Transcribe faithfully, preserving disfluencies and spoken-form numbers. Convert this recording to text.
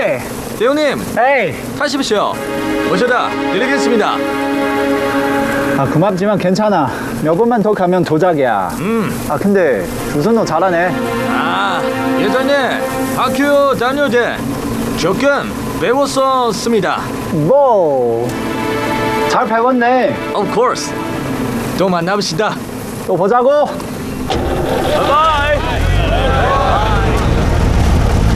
에이 대형님, 에이 타십시오. 모셔다 드리겠습니다. 아 고맙지만 괜찮아. 몇 번만 더 가면 도작이야. 음. 아 근데 조선 너 잘하네. 아, 예전에 학교 다닐 때 조금 배웠었습니다. 뭐 잘 배웠네. Of course. 또 만나봅시다. 또 보자고. 바이바이.